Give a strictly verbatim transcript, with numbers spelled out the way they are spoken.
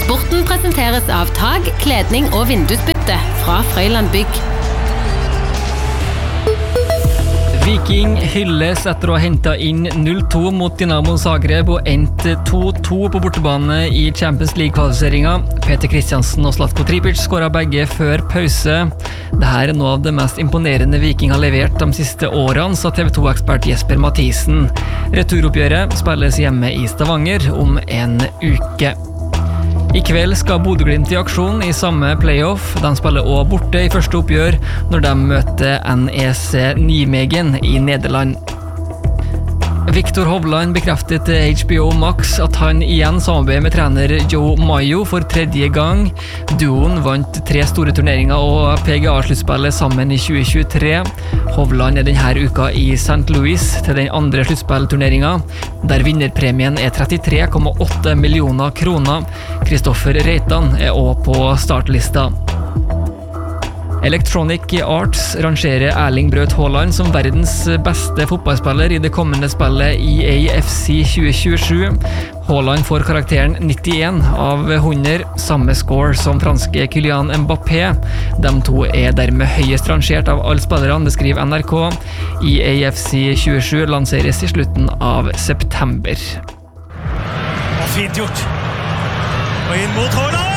Sporten presenteres av tag, kledning og vindusbytte fra Frøyland Bygg. Viking hylles etter å ha hentet inn null to mot Dinamo Zagreb og endt to to på bortebane i Champions League-kvalifiseringen. Peter Kristiansen og Zlatko Tripic skåret begge før pause. Dette er noe av det mest imponerende Viking har levert de siste årene, sa T V to-ekspert Jesper Mathisen. Returoppgjøret spilles hjemme i Stavanger om en uke. I kveld skal Bodø-Glimt i aksjon i samme playoff. De spiller også borte i første oppgjør når de møter N E C Nijmegen i Nederland. Victor Hovland bekreftet til H B O Max at han igjen samarbeider med trener Joe Mayo for tredje gang. Duoen vant tre store turneringer og P G A-sluttspillet sammen i tjue tjuetre. Hovland er denne uka i Saint Louis til den andre sluttspillturneringen, der vinnerpremien er trettitre komma åtte millioner kroner. Kristoffer Reitan er også på startlista. Electronic Arts rangerer Erling Braut Haaland som verdens beste fotballspiller i det kommende spillet E A F C tjue tjuesju. Haaland får karakteren nittien av hundre, samme score som franske Kylian Mbappé. De to er dermed høyest rangert av alle spillerne, det skriver N R K. E A F C tjuesju lanseres i slutten av september. Og fint gjort. Og inn mot Haaland!